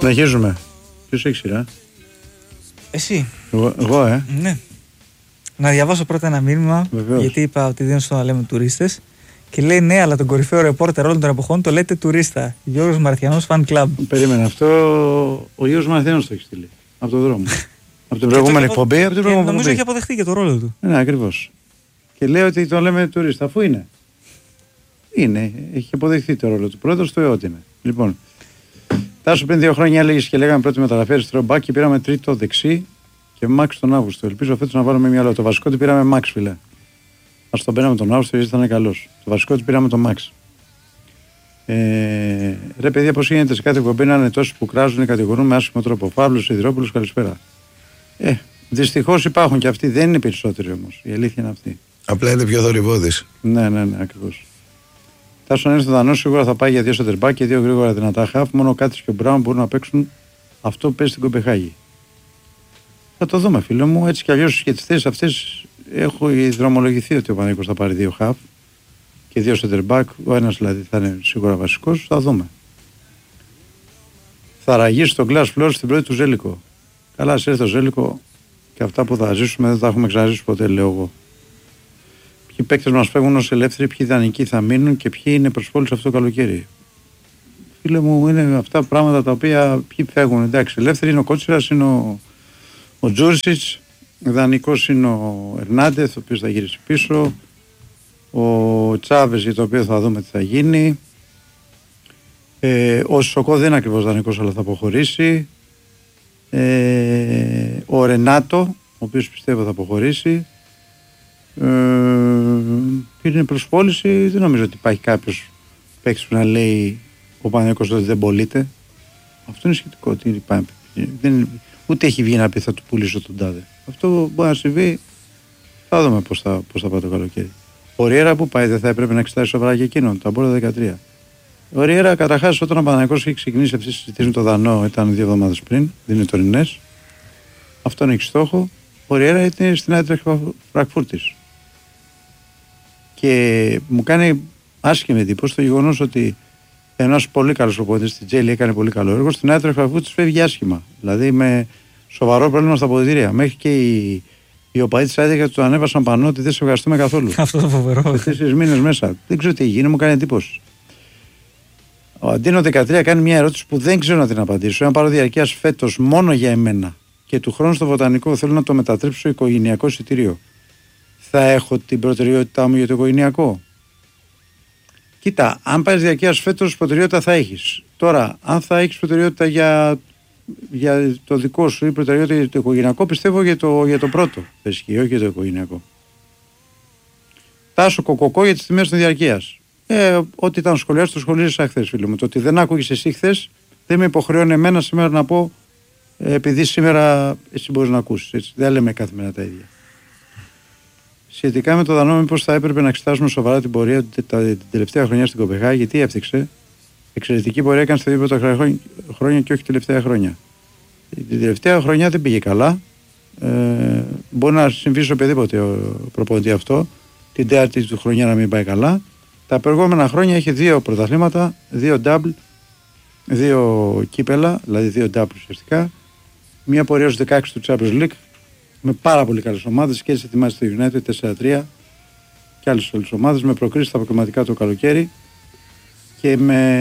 Συνεχίζουμε. Ποιος έχει σειρά? Εσύ. Εγώ, Ναι. Να διαβάσω πρώτα ένα μήνυμα. Βεβαίως. Γιατί είπα ότι δεν είναι στο να λέμε τουρίστες. Και λέει ναι, αλλά τον κορυφαίο ρεπόρτερ όλων των εποχών το λέτε τουρίστα. Γιώργος Μαρθιανός, fan club. Περίμενα. Αυτό ο Γιώργος Μαρθιανός το έχει στείλει. Από τον δρόμο. Από την προηγούμενη εκπομπή. Νομίζω έχει αποδεχτεί και το ρόλο του. Ναι, ακριβώς. Και λέει ότι το λέμε τουρίστα, αφού είναι. Είναι. Έχει αποδεχτεί το ρόλο του. Πρώτος στο ΕΟΤ είναι. Λοιπόν. Τάσο πριν 2 χρόνια έλεγε και λέγαμε πρώτη μεταγραφή τρομπάκι και πήραμε τρίτο δεξί και Μαξ τον Αύγουστο. Ελπίζω φέτος να βάλουμε μυαλό. Το βασικό του πήραμε Μαξ, φίλε. Ας τον πήραμε τον Αύγουστο γιατί ήταν καλός. Το βασικό του πήραμε τον Μαξ. Ρε παιδιά, πώς γίνεται σε κάθε εκπομπή να είναι τόσοι που κράζουν, κατηγορούν με άσχημο τρόπο. Παύλος, Σιδηρόπουλος, καλησπέρα. Δυστυχώς υπάρχουν και αυτοί, δεν είναι περισσότεροι όμως. Η αλήθεια είναι αυτή. Απλά είναι πιο θορυβώδης. Ναι, ακριβώς. Τάσο αν έρθει ο Δανός σίγουρα θα πάει για 2 σεντερμπάκ και 2 γρήγορα δυνατά χαφ. Μόνο ο Κάτης και ο Μπράουν μπορούν να παίξουν αυτό που παίζει στην Κοπεχάγη. Θα το δούμε, φίλο μου. Έτσι κι αλλιώς για τις θέσεις αυτές έχω δρομολογηθεί ότι ο Παναγικός θα πάρει 2 χαφ και 2 σεντερμπάκ. Ο ένας δηλαδή θα είναι σίγουρα βασικός. Θα δούμε. Θα ραγίσει το Glass Floor στην πρώτη του Ζέλικο. Καλά, σε έρθει το Ζέλικο και αυτά που θα ζήσουμε δεν τα έχουμε ξαναζήσει ποτέ, λέω εγώ. Ποιοι παίκτες μας φεύγουν ως ελεύθεροι, ποιοι ιδανικοί θα μείνουν και ποιοι είναι προσφόλους αυτό το καλοκαίρι. Φίλε μου, είναι αυτά πράγματα τα οποία ποιοι φεύγουν. Εντάξει, ελεύθεροι είναι ο Κότσιρας, είναι ο Τζούρσιτς, ιδανικός είναι ο Ερνάντεθ, ο οποίος θα γυρίσει πίσω, ο Τσάβες για το οποίο θα δούμε τι θα γίνει. Ο Σοκό δεν είναι ακριβώς δανεικός, αλλά θα αποχωρήσει. Ο Ρενάτο, ο οποίος πιστεύω θα αποχωρήσει. Είναι προσφόληση, δεν νομίζω ότι υπάρχει κάποιος παίκτης που να λέει ο Παναγιώτος ότι δεν πωλείται. Αυτό είναι σχετικό. Ούτε έχει βγει να πει θα του πουλήσω τον τάδε. Αυτό μπορεί να συμβεί. Θα δούμε πώς θα πάει το καλοκαίρι. Ο Ριέρα που πάει, δεν θα έπρεπε να εξετάσει σοβαρά και εκείνον. Τα μπορεί 13. Ο Ριέρα καταρχάς όταν ο Παναγιώτος έχει ξεκινήσει αυτή τη συζήτηση με τον Δανό, ήταν 2 εβδομάδες πριν, δεν είναι τωρινές. Αυτόν έχει στόχο. Ο Ριέρα ήταν στην Άιντραχτ Φραγκφούρτης. Και μου κάνει άσχημη εντύπωση το γεγονός ότι ένας πολύ καλός προπονητής στην Τζέλη έκανε πολύ καλό έργο, στην Άιντραχτ Φραγκφούρτης φεύγει άσχημα. Δηλαδή με σοβαρό πρόβλημα στα αποδυτήρια. Μέχρι και οι οπαδοί της Άιντραχτ του ανέβασαν πανό ότι δεν σε ευχαριστούμε καθόλου. Αυτό το φοβερό. 4 μήνες μέσα. Δεν ξέρω τι γίνει, μου κάνει εντύπωση. Ο Αντίνο 13 κάνει μια ερώτηση που δεν ξέρω να την απαντήσω. Αν πάρω διαρκείας φέτος μόνο για εμένα και του χρόνου στο Βοτανικό θέλω να το μετατρέψω στο οικογενειακό εισιτήριο, θα έχω την προτεραιότητά μου για το οικογενειακό? Κοίτα, αν πάρεις διαρκείας φέτος, προτεραιότητα θα έχεις. Τώρα, αν θα έχεις προτεραιότητα για το δικό σου ή προτεραιότητα για το οικογενειακό, πιστεύω για το πρώτο. Δεν ισχύει, όχι για το οικογενειακό. Τάσο κοκοκό για τις τιμές των διαρκείας. Ό,τι ήταν σχολιάσει, το σχολίασα χθες, φίλε μου. Το ότι δεν άκουγες εσύ χθες δεν με υποχρεώνει εμένα σήμερα να πω, επειδή σήμερα εσύ μπορείς να ακούσεις. Έτσι. Δεν λέμε κάθε μέρα τα ίδια. Σχετικά με το Δανό, μήπως θα έπρεπε να εξετάσουμε σοβαρά την πορεία την τελευταία χρονιά στην Κοπεχάγη, γιατί έφτιαξε. Εξαιρετική πορεία έκανε στα 2 πρώτα χρόνια και όχι τελευταία χρόνια. Την τελευταία χρονιά δεν πήγε καλά. Μπορεί να συμβεί σε οποιοδήποτε προπονητή αυτό. Την 4η του χρονιά να μην πάει καλά. Τα προηγούμενα χρόνια είχε 2 πρωταθλήματα, 2 double, 2 κύπελα, δηλαδή 2 double ουσιαστικά. Μία πορεία στους 16 του Champions League με πάρα πολύ καλές ομάδες και έτσι ετοιμάζεται το United 4-3 και άλλες ομάδες με προκρίσεις στα αποκλειματικά το καλοκαίρι και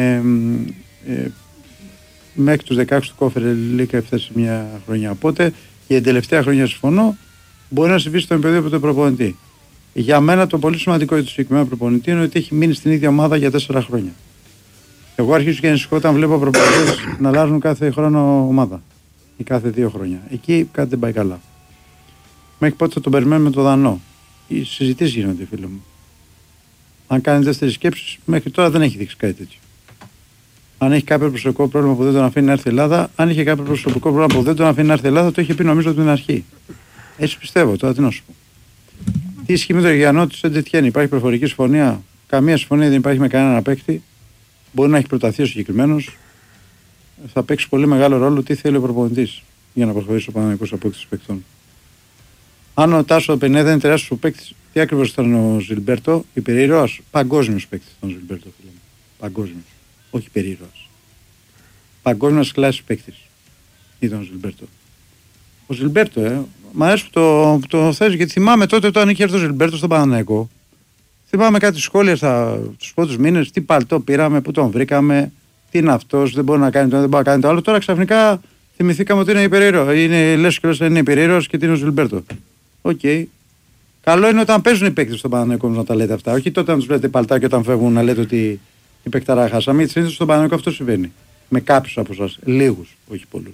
μέχρι τους 16 του Κόφερ League έφτασε μια χρονιά. Οπότε για την τελευταία χρονιά συμφωνώ, μπορεί να συμβεί στον επίπεδο από τον προπονητή. Για μένα το πολύ σημαντικό για το συγκεκριμένο προπονητή είναι ότι έχει μείνει στην ίδια ομάδα για 4 χρόνια. Εγώ αρχίζω και ανησυχώ όταν βλέπω προπονητές να αλλάζουν κάθε χρόνο ομάδα ή κάθε 2 χρόνια. Εκεί κάτι δεν πάει καλά. Μέχρι πότε θα τον περιμένουμε το Δανό? Οι συζητήσεις γίνονται, φίλε μου. Αν κάνει δεύτερες σκέψεις, μέχρι τώρα δεν έχει δείξει κάτι τέτοιο. Αν έχει κάποιο προσωπικό πρόβλημα που δεν τον αφήνει να έρθει η Ελλάδα, αν είχε κάποιο προσωπικό πρόβλημα που δεν τον αφήνει να έρθει η Ελλάδα, το είχε πει νομίζω από την αρχή. Έτσι πιστεύω, τώρα τι να σου πω. Τι ισχύει με το Γιάννο του Σεντετιέν? Υπάρχει προφορική συμφωνία? Καμία συμφωνία δεν υπάρχει με κανέναν παίκτη. Μπορεί να έχει προταθεί ο συγκεκριμένος. Θα παίξει πολύ μεγάλο ρόλο τι θέλει ο προπονητής για να προχωρήσει ο Παναγικός απόκτηση παικτών. Αν ο Τάσο Πενέ δεν είναι τεράστιος παίκτης, τι ακριβώς ήταν ο Ζιλμπέρτο? Υπερήρωας? Παγκόσμιος παίκτης ήταν ο Ζιλμπέρτο, φίλε μου. Παγκόσμιος. Όχι υπερήρωας. παγκόσμιας κλάσης παίκτης ήταν ο Ζιλμπέρτο. Ο Ζιλμπέρτο, μ' αρέσει που το θες, γιατί θυμάμαι τότε όταν είχε έρθει ο Ζιλμπέρτο στον Παναθηναϊκό. Θυμάμαι κάτι σχόλια στους πρώτους μήνες, τι παλτό πήραμε, πού τον βρήκαμε, τι είναι αυτός, δεν μπορεί να κάνει το ένα, δεν μπορεί να κάνει το άλλο. Τώρα ξαφνικά θυμηθήκαμε ότι είναι υπερήρωα. Λες και είναι υπερήρωας και τι είναι ο Ζιλμπέρτο. Οκ. Καλό είναι όταν παίζουν οι παίκτες στον Παναθηναϊκό να τα λέτε αυτά. Όχι τότε να τους λέτε παλτά και όταν φεύγουν να λέτε ότι η παικταρά χάσαμε. Συνήθως στον Παναθηναϊκό αυτό συμβαίνει. Με κάποιους από εσάς. Λίγους, όχι πολλούς.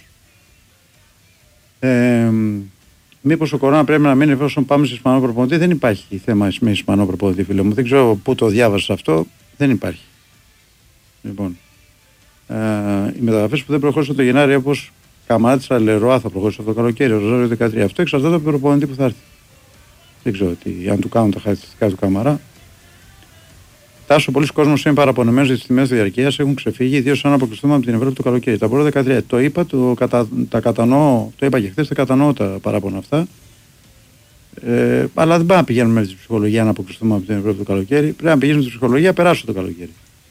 Μήπως ο Κορώνα πρέπει να μείνει εφόσον πάμε σε Ισπανό προπονητή? Δεν υπάρχει θέμα με Ισπανό προπονητή, φίλε μου. Δεν ξέρω πού το διάβασες αυτό. Δεν υπάρχει. Λοιπόν. Οι μεταγραφές που δεν προχώρησαν το Γενάρη, όπως Καμαράτσα, Λεροά, θα προχώρησε αυτό το καλοκαίρι, ο Ροζάριο 13. Αυτό εξαρτάται από τον προπονητή που θα έρθει. Δεν ξέρω αν του κάνουν τα χαρακτηριστικά του Καμαρά. Τάσο, πολλοί κόσμος είναι παραπονεμένος για τις τιμές διαρκείας, έχουν ξεφύγει, ιδίως αν αποκλειστούμε από την Ευρώπη το καλοκαίρι. Τα πρώτα 13. Το είπα, τα κατανοώ, το είπα και χθες, τα κατανοώ τα παράπονα αυτά. Αλλά δεν πάμε να πηγαίνουμε με τη ψυχολογία να αποκλειστούμε από την Ευρώπη το καλοκαίρι. Πρέπει να πηγαίνουμε με τη ψυχολογία, περάσω το καλοκαίρι.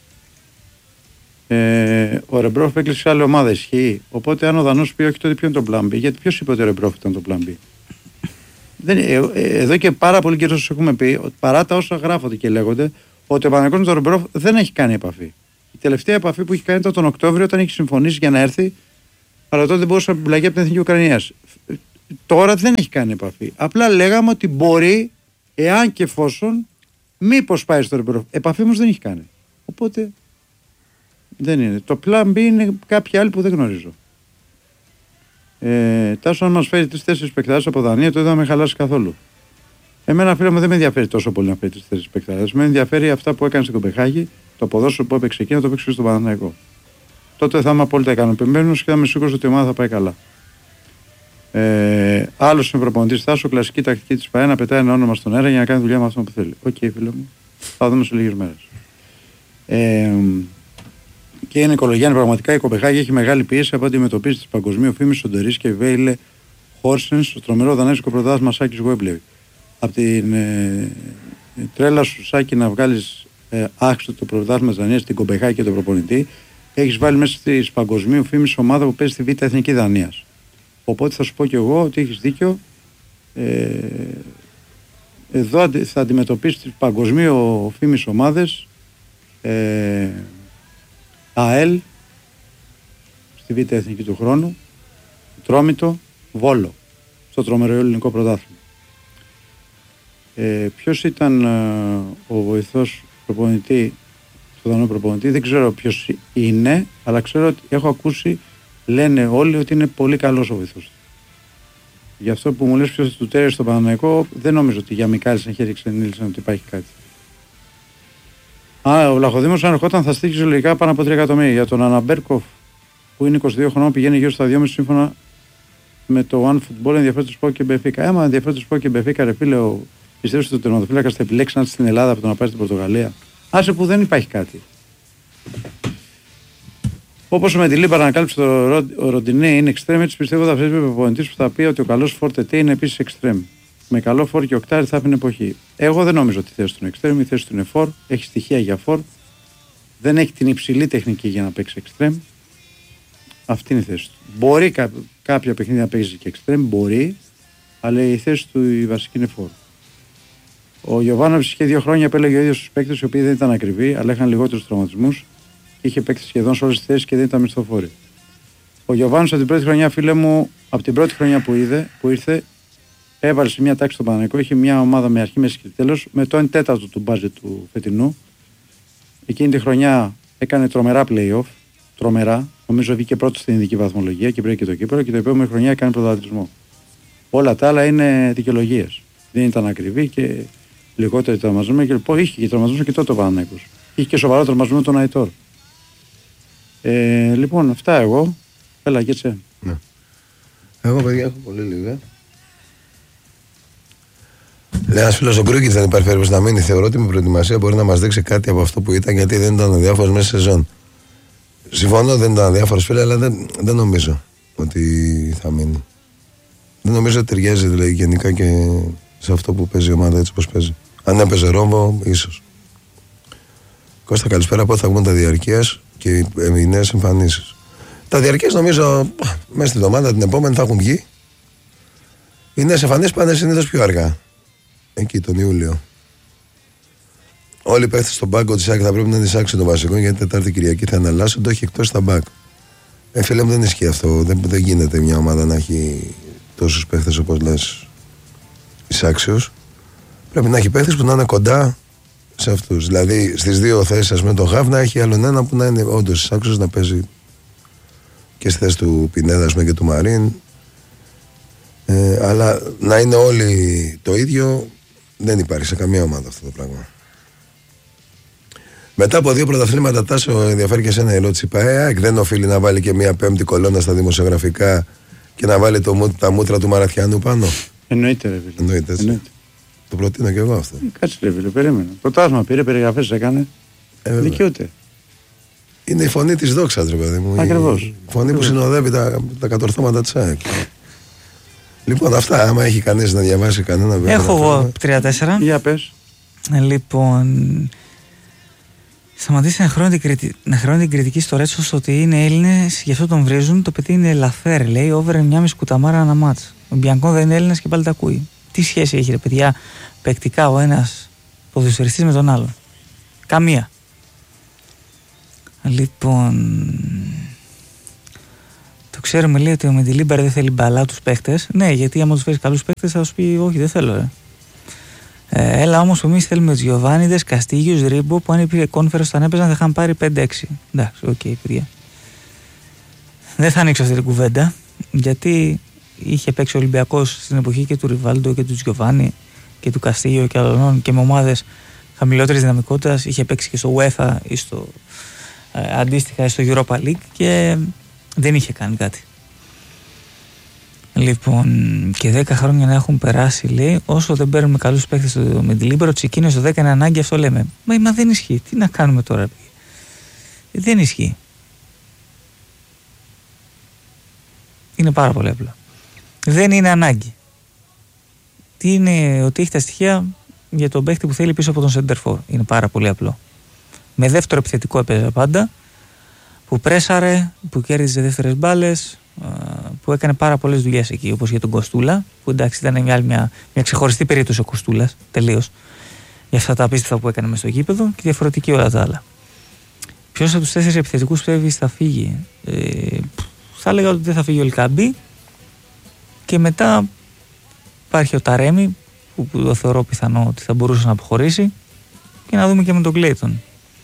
Ο Ρεμπρόφ έκλεισε σε άλλη ομάδα, ισχύει. Οπότε αν ο Δανός πει όχι, τότε ποιο είναι το plan B? Γιατί ποιος είπε ότι ο Ρεμπρόφ ήταν το plan B? Εδώ και πάρα πολύ καιρό σας έχουμε πει, ότι παρά τα όσα γράφονται και λέγονται, ότι ο Παναθηναϊκός με τον Ρεμπρόφ δεν έχει κάνει επαφή. Η τελευταία επαφή που έχει κάνει ήταν τον Οκτώβριο, όταν έχει συμφωνήσει για να έρθει, αλλά τότε δεν μπορούσε να μπλαγεί από την Εθνική Ουκρανίας. Τώρα δεν έχει κάνει επαφή. Απλά λέγαμε ότι μπορεί, εάν και εφόσον, μήπως πάει στο Ρεμπρόφ. Επαφή όμως δεν έχει κάνει. Οπότε δεν είναι. Το plan B είναι κάποιοι άλλοι που δεν γνωρίζω. Τάσο, αν μας φέρει 3-4 παικτάδες από Δανία, το δεν με χαλάσει καθόλου. Εμένα, φίλε μου, δεν με ενδιαφέρει τόσο πολύ να φέρει 3-4 παικτάδες. Με ενδιαφέρει αυτά που έκανε στην Κοπεχάγη, το ποδόσφαιρο που έπαιξε εκεί, να το παίξει και στον Παναθηναϊκό. Τότε θα είμαι απόλυτα ικανοποιημένος και θα είμαι σίγουρος ότι η ομάδα θα πάει καλά. Άλλος είναι προπονητής Τάσο, κλασική τακτική της ΠΑΕ, να πετάει ένα όνομα στον αέρα για να κάνει δουλειά με αυτό που θέλει. Οκ, φίλε μου. Θα δούμε σε λίγες μέρες. Και είναι οικολογία, πραγματικά η Κοπεχάγη έχει μεγάλη πίεση από αντιμετωπίσει τη παγκοσμίου φήμη Σοντερής και Βέιλε Χόρσεν στο τρομερό δανέζικο πρωτάθλημα Σάκης Γουέμπλε. Από την τρέλα σου, Σάκη, να βγάλει άξιο το πρωτάθλημα τη Δανία στην Κοπεχάγη και τον προπονητή, έχει βάλει μέσα στη παγκοσμίου φήμη ομάδα που παίζει στη Β' Εθνική Δανία. Οπότε θα σου πω και εγώ ότι έχει δίκιο. Εδώ θα αντιμετωπίσει τι παγκοσμίου φήμη ομάδε. ΑΕΛ στη Β' Εθνική του χρόνου, Τρόμητο, Βόλο στο τρομερό ελληνικό πρωτάθλημα. Ποιος ήταν ο βοηθός προπονητή, στο δανό προπονητή, δεν ξέρω ποιος είναι, αλλά ξέρω ότι έχω ακούσει, λένε όλοι ότι είναι πολύ καλός ο βοηθός. Γι' αυτό που μου λες ποιος του τέρισε στο Παναθηναϊκό, δεν νομίζω ότι για Μικάλης χέρι ξενήλυσαν ότι υπάρχει κάτι. Ο Βλαχοδήμος αν ερχόταν θα στήχει ζωολογικά πάνω από 3 εκατομμύρια. Για τον Αναμπέρκοφ που είναι 22 χρονών, πηγαίνει γύρω στα 2,5 σύμφωνα με το OneFootball, ενδιαφέρει του Σπόκ και Μπεφίκα. Ενδιαφέρει του Σπόκ και Μπεφίκα, ρε φίλε, πιστεύεις ότι ο τερματοφύλακας θα επιλέξει να έρθει στην Ελλάδα από το να πάει στην Πορτογαλία? Άσε που δεν υπάρχει κάτι. Όπως με τη Λίμπα ανακάλυψε ο Ροντινέ είναι εξτρέμ, έτσι πιστεύω θα φέρει ο προπονητής που θα πει ότι ο καλός Φορτετέ είναι επίσης εξτρέμ. Με καλό φόρ και οκτάρι θα έφυγε εποχή. Εγώ δεν νομίζω ότι η θέση του είναι εξτρέμ, η θέση του είναι φόρ, έχει στοιχεία για φόρ, δεν έχει την υψηλή τεχνική για να παίξει εξτρέμ. Αυτή είναι η θέση του. Μπορεί κάποια παιχνίδια να παίξει και εξτρέμ, μπορεί, αλλά η θέση του η βασική είναι φόρ. Ο Γιωβάνοβιτς είχε 2 χρόνια που έλεγε ο ίδιος στους παίκτες, οι οποίοι δεν ήταν ακριβοί, αλλά είχαν λιγότερους τραυματισμούς και είχε παίξει σχεδόν σε όλες τις θέσεις και δεν ήταν μισθοφόροι. Ο Γιωβάνοβιτς από την πρώτη χρονιά, φίλε μου, από την πρώτη χρονιά που ήρθε, έβαλε σε μια τάξη στον Παναθηναϊκό. Είχε μια ομάδα με αρχή, μέση και τέλος, με το 1/4 του μπάζετ του φετινού. Εκείνη τη χρονιά έκανε τρομερά play-off. Τρομερά. Νομίζω βγήκε πρώτο στην ειδική βαθμολογία και πήρε και το κύπελλο. Και την επόμενη χρονιά έκανε πρωταθλητισμό. Όλα τα άλλα είναι δικαιολογίες. Δεν ήταν ακριβή και λιγότερο τραυματισμό. Και είχε και τραυματισμό και τότε ο Παναθηναϊκός. Είχε και σοβαρό τραυματισμό τον Αϊτόρ. Λοιπόν, αυτά εγώ. Έλα και έτσι. Ναι. Εγώ, παιδιά, έχω πολύ λίγα. Λέει ένας φίλος ο Γκρούκιτς δεν υπάρχει περίπτωση να μείνει. Θεωρώ ότι με προετοιμασία μπορεί να μας δείξει κάτι από αυτό που ήταν, γιατί δεν ήταν διάφορος μέσα σε σεζόν. Συμφωνώ, δεν ήταν διάφορος, φίλε, αλλά δεν νομίζω ότι θα μείνει. Δεν νομίζω ότι ταιριάζει δηλαδή, γενικά και σε αυτό που παίζει η ομάδα έτσι όπως παίζει. Αν έπαιζε Ρόμβο, ίσως. Κώστα, καλησπέρα. Πότε θα βγουν τα διαρκείας και οι νέες εμφανίσεις? Τα διαρκές νομίζω μέσα στην εβδομάδα την επόμενη θα έχουν βγει. Οι νέες εμφανίσεις πάνε συνήθως πιο αργά. Εκεί τον Ιούλιο. Όλοι οι παίχτες στον πάγκο της ΑΕΚ θα πρέπει να είναι εισάξιοι των βασικών, γιατί Τετάρτη Κυριακή θα εναλλάσσουν, το έχει εκτός στα μπακ. Φίλε μου, δεν ισχύει αυτό. Δεν γίνεται μια ομάδα να έχει τόσους παίχτες όπως λες εισάξιος. Πρέπει να έχει παίχτες που να είναι κοντά σε αυτούς. Δηλαδή στις δύο θέσεις, ας πούμε, το Χαβ να έχει άλλον ένα που να είναι όντως εισάξιος, να παίζει και στη θέση του Πινέδα, ας πούμε, και του Μαρίν. Αλλά να είναι όλοι το ίδιο δεν υπάρχει σε καμία ομάδα αυτό το πράγμα. Μετά από 2 πρωταθλήματα, Τάσο, ενδιαφέρει και εσένα η ερώτηση. ΑΕΚ δεν οφείλει να βάλει και μια 5η κολόνα στα δημοσιογραφικά και να βάλει τα μούτρα του Μαραθιάνου πάνω? Εννοείται, ρε φίλε. Εννοείται. Το προτείνω και εγώ αυτό. Κάτσε, ρε φίλε, περίμενα. Πρωτάθλημα πήρε, περιγραφές έκανε. Δικαιούται. Είναι η φωνή της δόξας, ρε παιδί μου. Ακριβώς. Η φωνή που συνοδεύει τα κατορθώματα της ΑΕΚ. Λοιπόν, αυτά, άμα έχει κανείς να διαβάσει κανένα βέβαια. Έχω εγώ 3-4. Για πες. Λοιπόν, σταματήσει να χρεώνει την κριτική στο Ρέτσος ότι είναι Έλληνες, γι' αυτό τον βρίζουν. Το παιδί είναι λαθέρ, λέει, over 9,5 κουταμάρα ένα μάτς. Ο Μπιανκόν δεν είναι Έλληνας και πάλι τα ακούει. Τι σχέση έχει, ρε παιδιά, παικτικά ο ένας ποδοσφαιριστής με τον άλλον? Καμία. Λοιπόν, το ξέρουμε, λέει, ότι ο Μεντιλίμπερ δεν θέλει μπαλά τους παίχτες. Ναι, γιατί άμα τους φέρεις καλούς παίχτες θα σου πει όχι, δεν θέλω, έλα όμως που εμείς θέλουμε τους Γιωβάνιδες, Καστίγιους, Ρίμπο, που αν υπήρχε κόνφερος όταν έπαιζαν θα είχαν πάρει 5-6. Εντάξει, οκ, παιδιά. Δεν θα ανοίξω αυτή την κουβέντα, γιατί είχε παίξει ο Ολυμπιακός στην εποχή και του Ριβάλντο και του Γιωβάνι και του Καστίγιο και άλλων και με ομάδες χαμηλότερης δυναμικότητας. Είχε παίξει και στο UEFA ή στο αντίστοιχα στο Europa League και δεν είχε κάνει κάτι. Λοιπόν, και 10 χρόνια να έχουν περάσει, λέει, όσο δεν παίρνουμε καλούς παίκτες στο Μεντιλίμπερο, Τσικίνιο στο 10 είναι ανάγκη, αυτό λέμε. Μα δεν ισχύει. Τι να κάνουμε τώρα? Δεν ισχύει. Είναι πάρα πολύ απλό. Δεν είναι ανάγκη. Τι είναι ότι έχει τα στοιχεία για τον παίκτη που θέλει πίσω από τον Σέντερφορ? Είναι πάρα πολύ απλό. Με δεύτερο επιθετικό έπαιζε πάντα, που πρέσαρε, που κέρδιζε δεύτερες μπάλες, που έκανε πάρα πολλές δουλειές εκεί, όπως για τον Κοστούλα, που εντάξει ήταν μια ξεχωριστή περίπτωση ο Κοστούλας, τελείως, για αυτά τα απίστευτα που έκανε μες στο γήπεδο, και διαφορετική όλα τα άλλα. Ποιος από τους 4 επιθετικούς πιστεύει θα φύγει? Θα έλεγα ότι δεν θα φύγει ο Λικαμπή, και μετά υπάρχει ο Ταρέμι, που το θεωρώ πιθανό ότι θα μπορούσε να αποχωρήσει, και να δούμε και με τον Κλέιτον.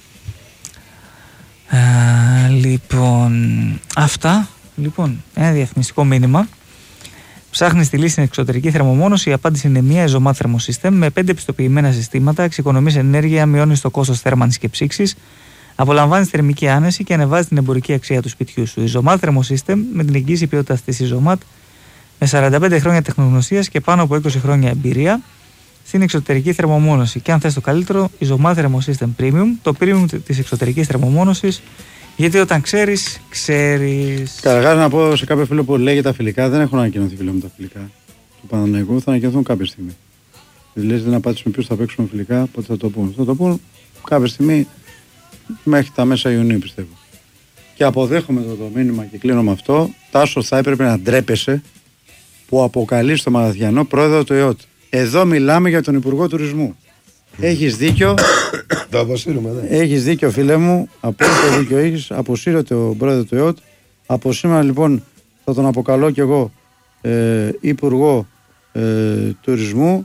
Λοιπόν, αυτά. Λοιπόν, ένα διαφημιστικό μήνυμα. Ψάχνει τη λύση στην εξωτερική θερμομόνωση. Η απάντηση είναι μία Ezomat Thermosystem με 5 επιστοποιημένα συστήματα. Εξοικονομείς ενέργεια, μειώνεις το κόστος θέρμανσης και ψήξης, απολαμβάνεις θερμική άνεση και ανεβάζεις την εμπορική αξία του σπιτιού σου. Ezomat Thermosystem με την εγγύηση ποιότητας της Ezomat, με 45 χρόνια τεχνογνωσίας και πάνω από 20 χρόνια εμπειρία στην εξωτερική θερμομόνωση. Και αν θες το καλύτερο, Ezomat Thermosystem Premium, το premium της εξωτερικής θερμομόνωσης. Γιατί όταν ξέρεις, ξέρεις. Καταρχάς να πω σε κάποιο φίλο που λέει για τα φιλικά, δεν έχουν ανακοινωθεί, φίλο μου, τα φιλικά του Παναθηναϊκού, θα ανακοινωθούν κάποια στιγμή. Δηλαδή δεν απάντησουμε ποιους θα παίξουμε φιλικά, πότε θα το πούν. Θα το πούν κάποια στιγμή μέχρι τα μέσα Ιουνίου, πιστεύω. Και αποδέχομαι το μήνυμα και κλείνω με αυτό. Τάσο, θα έπρεπε να ντρέπεσαι που αποκαλείς στο Μαραθιανό πρόεδρο του ΕΟΤ. Εδώ μιλάμε για τον Υπουργό Τουρισμού. Έχεις δίκιο. Το αποσύρουμε, ναι. Έχεις δίκιο, φίλε μου. Απόλυτο δίκιο έχεις. Αποσύρεται ο πρόεδρο του ΕΟΤ. Από σήμερα λοιπόν θα τον αποκαλώ κι εγώ Υπουργό Τουρισμού.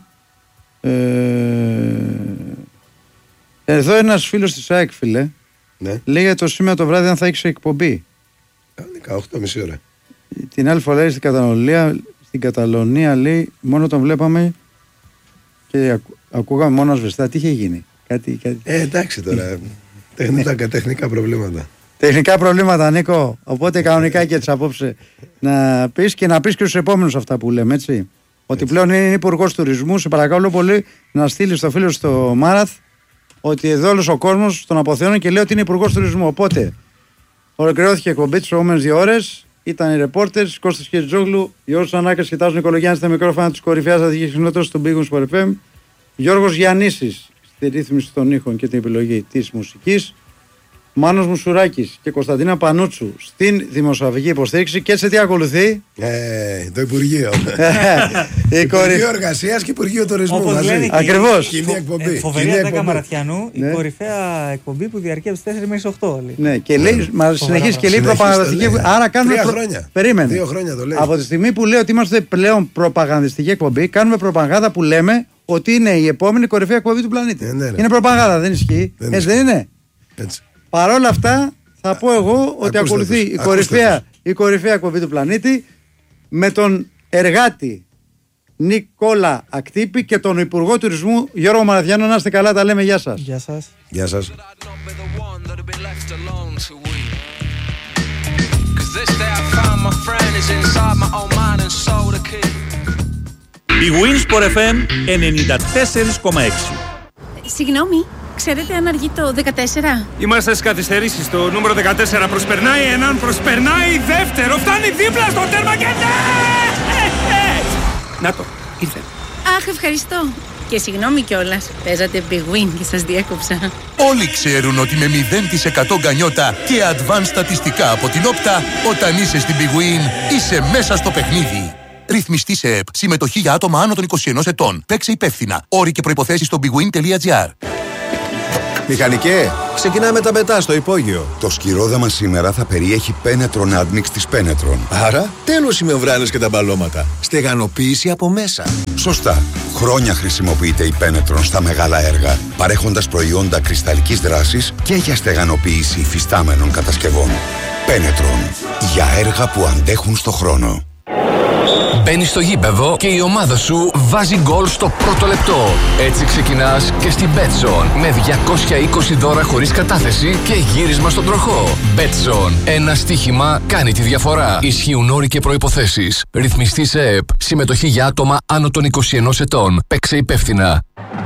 Εδώ ένας φίλος της ΑΕΚ, φίλε, Ναι. λέει για το σήμερα το βράδυ αν θα έχεις εκπομπή. 18,5 ώρα. Την άλλη φορά στην Καταλωνία λέει μόνο τον βλέπαμε και ακούγαμε μόνο ασβεστά. Τι είχε γίνει? Κάτι... Εντάξει τώρα. Τεχνικά προβλήματα. Τεχνικά προβλήματα, Νίκο. Οπότε κανονικά και έτσι απόψε να πεις και να πεις και στους επόμενους αυτά που λέμε, έτσι. Ότι πλέον είναι υπουργός τουρισμού. Σε παρακαλώ πολύ να στείλεις στο φίλο στο Μάραθ ότι εδώ όλος ο κόσμος τον αποθεώνει και λέει ότι είναι υπουργός τουρισμού. Οπότε ολοκληρώθηκε η εκπομπή τις επόμενες 2 ώρες. Ήταν οι ρεπόρτερς Κώστας Κερτζόγλου, Γιώργος Ανάκας και Τάσος Νικολογιάννης στα μικρόφωνα της κορυφαίας αθλητικής κοινότητας του Big Sport FM. Γιώργος Γιαννίσης στη ρύθμιση των ήχων και την επιλογή της μουσικής. Μάνος Μουσουράκης και Κωνσταντίνα Πανούτσου στην δημοσιογραφική υποστήριξη και σε τι ακολουθεί? Το Υπουργείο. Υπουργείο Εργασίας και Υπουργείο Τουρισμού. Ακριβώς. Φοβερή Αντάκα Μαραθιανού, η κορυφαία εκπομπή που διαρκεί από τις 4 μέχρι 8. Ναι, και λέει, συνεχίζει και λέει προπαγανδιστική. Άρα κάνουμε. 3 χρόνια. Περίμενε. 2 χρόνια το λέει. Από τη στιγμή που λέει ότι είμαστε πλέον προπαγανδιστική εκπομπή, κάνουμε προπαγάνδα που λέμε ότι είναι η επόμενη κορυφαία εκπομπή του πλανήτη. Είναι προπαγάνδα, δεν ισχύει. Έτσι δεν είναι? Παρ' όλα αυτά, θα πω εγώ ότι ακολουθεί η κορυφαία εκπομπή του πλανήτη με τον εργάτη Νικόλα Ακτύπη και τον Υπουργό Τουρισμού Γιώργο Μαραθιάνο. Να είστε καλά, τα λέμε. Γεια σας. Γεια σας. Γεια σας. Η Winsport FM 94,6. Συγγνώμη, ξέρετε αν αργεί το 14? Είμαστε στις καθυστερήσεις. Το νούμερο 14 προσπερνάει έναν, προσπερνάει δεύτερο. Φτάνει δίπλα στο τέρμα και να το, ήρθε. Αχ, ευχαριστώ. Και συγγνώμη κιόλας, παίζατε Big Win και σας διέκοψα. Όλοι ξέρουν ότι με 0% γκανιότα και advanced στατιστικά από την Όπτα, όταν είσαι στην Big Win, είσαι μέσα στο παιχνίδι. Ρυθμιστή σε ΕΠ. Συμμετοχή για άτομα άνω των 21 ετών. Παίξε υπεύθυνα. Όροι και προϋποθέσεις στο bigwin.gr. Μηχανικέ, ξεκινάμε τα μετά στο υπόγειο. Το σκυρόδεμα σήμερα θα περιέχει Penetron Admix της Penetron. Άρα, τέλος οι μεμβράνες και τα μπαλώματα. Στεγανοποίηση από μέσα. Σωστά. Χρόνια χρησιμοποιείται η Penetron στα μεγάλα έργα, παρέχοντας προϊόντα κρυσταλλικής δράσης και για στεγανοποίηση υφιστάμενων κατασκευών. Penetron. Για έργα που αντέχουν στο χρόνο. Μπαίνεις στο γήπεδο και η ομάδα σου βάζει γκολ στο πρώτο λεπτό. Έτσι ξεκινάς και στην Betson με 220 δώρα χωρίς κατάθεση και γύρισμα στον τροχό. Betson. Ένα στοίχημα κάνει τη διαφορά. Ισχύουν όροι και προϋποθέσεις. Ρυθμιστή σε ΕΠ. Συμμετοχή για άτομα άνω των 21 ετών. Παίξε υπεύθυνα.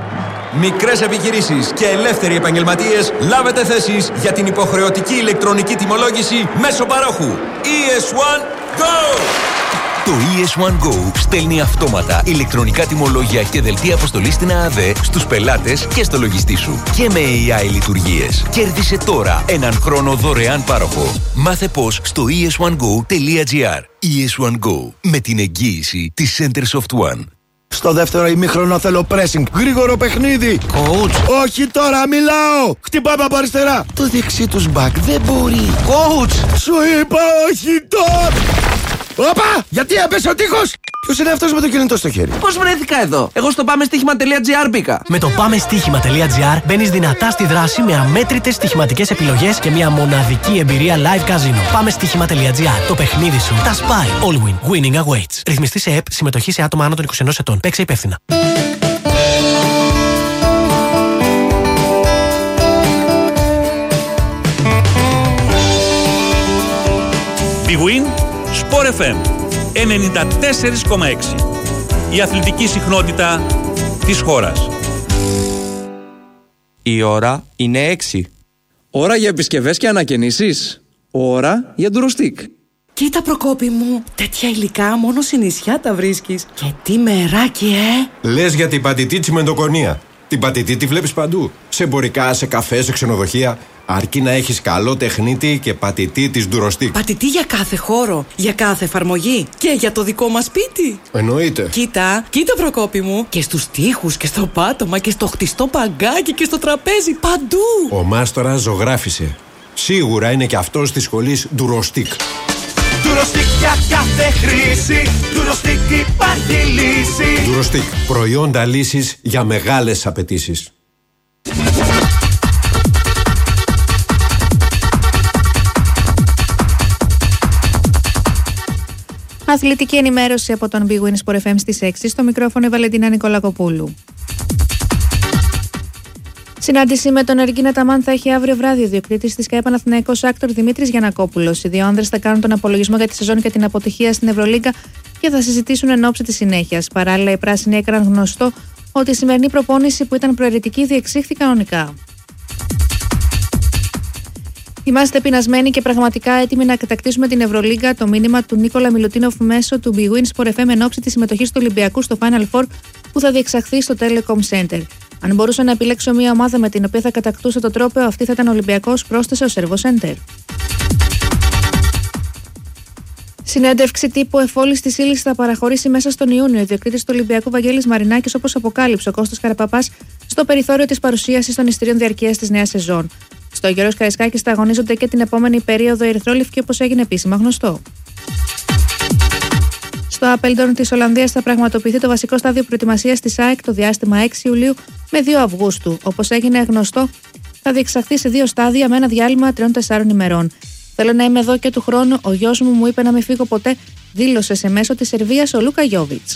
Μικρές επιχειρήσεις και ελεύθεροι επαγγελματίες, λάβετε θέσεις για την υποχρεωτική ηλεκτρονική τιμολόγηση μέσω παρόχου. ES1 Go! Το ES1 Go στέλνει αυτόματα ηλεκτρονικά τιμολόγια και δελτία αποστολής στην ΑΑΔ στους πελάτες και στο λογιστή σου. Και με AI λειτουργίες. Κέρδισε τώρα έναν χρόνο δωρεάν πάροχο. Μάθε πώς στο es1go.gr. ES1 Go. Με την εγγύηση της Centersoft One. Στο δεύτερο ημίχρονο θέλω pressing. Γρήγορο παιχνίδι. Coach. Όχι τώρα, μιλάω. Χτυπάμε από αριστερά. Το δεξί τους μπακ δεν μπορεί. Coach. Σου είπα όχι τώρα. Όπα! Γιατί έπεσε ο τείχος! Ποιος είναι αυτός με το κινητό στο χέρι? Πώς βρέθηκα εδώ? Εγώ στο πάμεστοίχημα.gr μπήκα. Με το πάμεστοίχημα.gr μπαίνεις δυνατά στη δράση με αμέτρητες στοιχηματικές επιλογές και μια μοναδική εμπειρία live casino. Πάμεστοίχημα.gr. Το παιχνίδι σου τα σπάει. All win. Winning awaits. Ρυθμιστή σε ΕΠ. Συμμετοχή σε άτομα άνω των 21 ετών. Παίξε υπεύθυνα. Big Win Sport FM 94,6. Η αθλητική συχνότητα της χώρας. Η ώρα είναι 6. Ώρα για επισκευές και ανακαινήσεις. Ώρα για ντουροστίκ. Κοίτα Προκόπη μου, τέτοια υλικά μόνο σε νησιά τα βρίσκεις. Και τι μεράκι, Λες για την πατητή τσιμεντοκονία. Την πατητή τη βλέπεις παντού. Σε εμπορικά, σε καφέ, σε ξενοδοχεία. Αρκεί να έχεις καλό τεχνίτη και πατητή της ντουροστίκ. Πατητή για κάθε χώρο, για κάθε εφαρμογή και για το δικό μας σπίτι. Εννοείται. Κοίτα Προκόπη μου. Και στους τοίχους και στο πάτωμα και στο χτιστό παγκάκι και στο τραπέζι, παντού. Ο μάστορας ζωγράφισε. Σίγουρα είναι και αυτός της σχολής ντουροστίκ. Ντουροστίκ για κάθε χρήση. Ντουροστίκ υπάρχει λύση. Ντουροστίκ. Προϊόντα λύσης για μεγάλες απαιτήσεις. Αθλητική ενημέρωση από τον Big Win Sport FM στις 6. Στο μικρόφωνο η Βαλεντίνα Νικολακοπούλου. Συνάντηση με τον Εργκίνα Ταμάν θα έχει αύριο βράδυ ο διοκτήτης της ΚΑΕ Παναθηναϊκός Άκτορ Δημήτρης Γιαννακόπουλος. Οι δύο άνδρες θα κάνουν τον απολογισμό για τη σεζόν και την αποτυχία στην Ευρωλίγκα και θα συζητήσουν εν ώψη της συνέχειας. Παράλληλα, οι πράσινοι έκαναν γνωστό ότι η σημερινή προπόνηση που ήταν προαιρετική διεξήχθη κανονικά. Είμαστε πεινασμένοι και πραγματικά έτοιμοι να κατακτήσουμε την Ευρωλίγκα. Το μήνυμα του Νίκολα Μιλουτίνοφ μέσω του Big Win Sport FM εν ώψη της συμμετοχής του Ολυμπιακού στο Final Four που θα διεξαχθεί στο Telecom Center. Αν μπορούσα να επιλέξω μια ομάδα με την οποία θα κατακτούσα το τρόπαιο, αυτή θα ήταν ο Ολυμπιακός, πρόσθεσε ο Σερβοσέντερ. Συνέντευξη τύπου εφόλης της ύλης θα παραχωρήσει μέσα στον Ιούνιο ο ιδιοκτήτης του Ολυμπιακού Βαγγέλης Μαρινάκης, όπως αποκάλυψε ο Κώστας Καραπαπάς στο περιθώριο της παρουσίασης των εισιτηρίων διαρκείας της νέας σεζόν. Στο Γιώργος Καραϊσκάκης θα αγωνίζονται και την επόμενη περίοδο ερυθρόλευκοι, όπως έγινε επίσημα γνωστό. Στο Άπελντον της Ολλανδίας θα πραγματοποιηθεί το βασικό στάδιο προετοιμασίας της ΑΕΚ το διάστημα 6 Ιουλίου με 2 Αυγούστου. Όπως έγινε γνωστό, θα διεξαχθεί σε 2 στάδια με ένα διάλειμμα 3-4 ημερών. Θέλω να είμαι εδώ και του χρόνου. Ο γιος μου είπε να μην φύγω ποτέ, δήλωσε σε μέσο της Σερβίας ο Λούκα Γιόβιτς.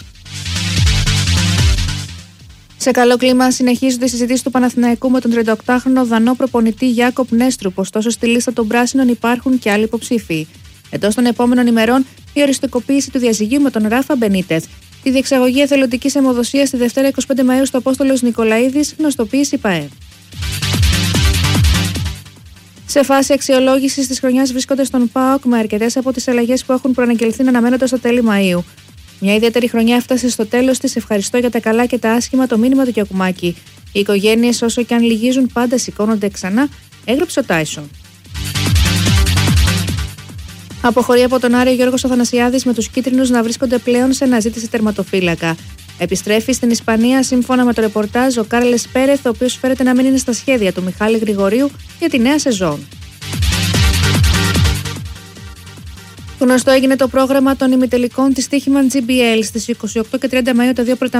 Σε καλό κλίμα συνεχίζονται οι συζητήσεις του Παναθηναϊκού με τον 38χρονο Δανό προπονητή Γιάκοπ Νέστρουπ. Ωστόσο, στη λίστα των πράσινων υπάρχουν και άλλοι υποψήφοι. Εντός των επόμενων ημερών, η οριστικοποίηση του διαζυγίου με τον Ράφα Μπενίτεθ. Τη διεξαγωγή εθελοντικής αιμοδοσίας τη Δευτέρα 25 Μαΐου στο Απόστολος Νικολαίδης, γνωστοποίηση ΠΑΕ. Σε φάση αξιολόγησης της χρονιάς βρίσκονται στον ΠΑΟΚ με αρκετές από τις αλλαγές που έχουν προαναγγελθεί να αναμένονται στο τέλη Μαΐου. Μια ιδιαίτερη χρονιά έφτασε στο τέλος της. Ευχαριστώ για τα καλά και τα άσχημα, το μήνυμα του Γιακουμάκη. Οι οικογένειες, όσο και αν λυγίζουν, πάντα σηκώνονται ξανά, έγραψε ο Τάισον. Αποχωρεί από τον Άρη ο Γιώργος Αθανασιάδης με τους κίτρινους να βρίσκονται πλέον σε αναζήτηση τερματοφύλακα. Επιστρέφει στην Ισπανία σύμφωνα με το ρεπορτάζ ο Κάρλες Πέρεθ, ο οποίος φέρεται να μην είναι στα σχέδια του Μιχάλη Γρηγορίου για τη νέα σεζόν. Γνωστό έγινε το πρόγραμμα των ημιτελικών της Τύχημαν GBL στις 28 και 30 Μαΐου τα δύο πρώτα